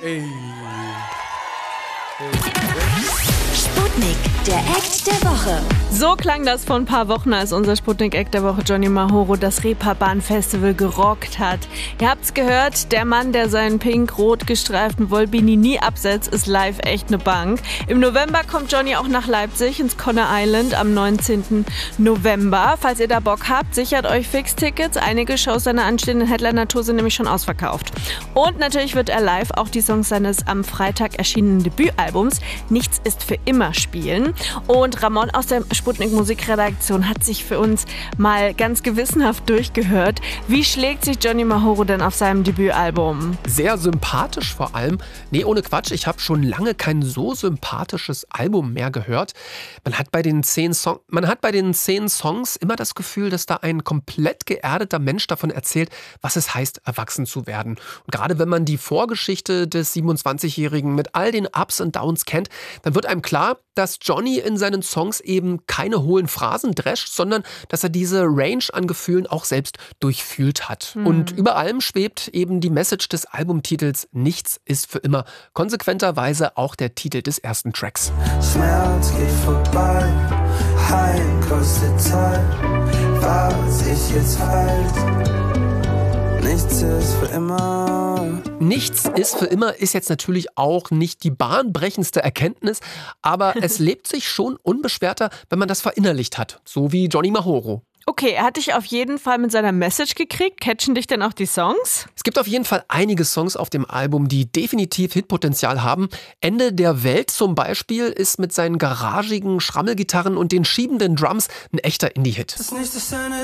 Ey. Sputnik, der Act der Woche. So klang das vor ein paar Wochen, als unser Sputnik-Act der Woche Johnny Mahoro das Reeperbahn-Festival gerockt hat. Ihr habt's gehört, der Mann, der seinen pink-rot gestreiften Wollbeanie nie absetzt, ist live echt ne Bank. Im November kommt Johnny auch nach Leipzig ins Conner Island am 19. November. Falls ihr da Bock habt, sichert euch Fix-Tickets. Einige Shows seiner anstehenden Headliner-Tour sind nämlich schon ausverkauft. Und natürlich wird er live auch die Songs seines am Freitag erschienenen Debütalbums Nichts ist für immer spielen. Und Ramon aus der Sputnik Musikredaktion hat sich für uns mal ganz gewissenhaft durchgehört. Wie schlägt sich Johnny Mahoro denn auf seinem Debütalbum? Sehr sympathisch vor allem. Nee, ohne Quatsch, ich habe schon lange kein so sympathisches Album mehr gehört. Man hat bei den 10 Songs immer das Gefühl, dass da ein komplett geerdeter Mensch davon erzählt, was es heißt, erwachsen zu werden. Und gerade wenn man die Vorgeschichte des 27-Jährigen mit all den Ups und Downs kennt, dann wird einem klar, dass Johnny in seinen Songs eben keine hohlen Phrasen drescht, sondern dass er diese Range an Gefühlen auch selbst durchfühlt hat. Und über allem schwebt eben die Message des Albumtitels Nichts ist für immer. Konsequenterweise auch der Titel des ersten Tracks. Schmerz geht vorbei, Heim kostet Zeit, was ich jetzt halt. Nichts ist für immer. Nichts ist für immer ist jetzt natürlich auch nicht die bahnbrechendste Erkenntnis, aber es lebt sich schon unbeschwerter, wenn man das verinnerlicht hat, so wie Johnny Mahoro. Okay, er hat dich auf jeden Fall mit seiner Message gekriegt. Catchen dich denn auch die Songs? Es gibt auf jeden Fall einige Songs auf dem Album, die definitiv Hitpotenzial haben. Ende der Welt zum Beispiel ist mit seinen garagigen Schrammelgitarren und den schiebenden Drums ein echter Indie-Hit. Das nächste ist eine